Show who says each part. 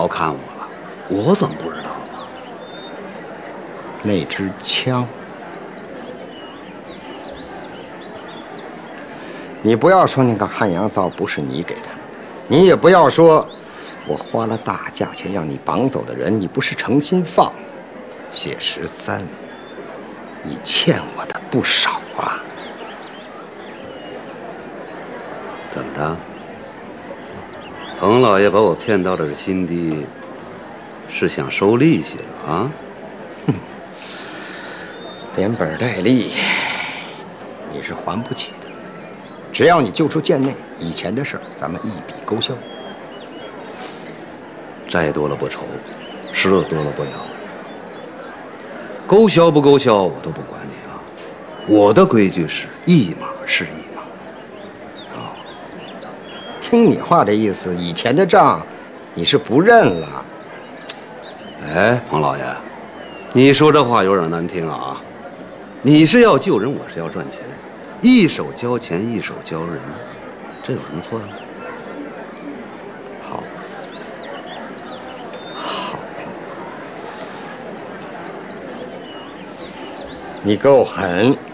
Speaker 1: 高看我了，我怎么不知道啊？
Speaker 2: 那支枪，你不要说那个汉阳造不是你给他们的，你也不要说我花了大价钱让你绑走的人，你不是诚心放的。谢13，你欠我的不少啊。
Speaker 1: 怎么着？彭老爷把我骗到这个新地，是想收利息了啊？
Speaker 2: 哼，连本带利，你是还不起的。只要你救出贱内，以前的事咱们一笔勾销。
Speaker 1: 债多了不愁，事多了不咬。勾销不勾销，我都不管你啊。我的规矩是一码是一码。
Speaker 2: 哦，听你话这意思，以前的账你是不认了。
Speaker 1: 哎，彭老爷，你说这话有点难听啊。你是要救人，我是要赚钱，一手交钱一手交人，这有什么错呀？
Speaker 2: 好，好，你够狠。